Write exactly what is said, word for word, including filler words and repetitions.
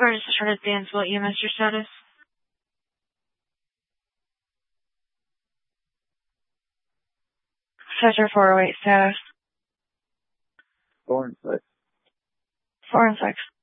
Registered Advanced E M S, your status? Sector four oh eight status. Four and six. Four and six.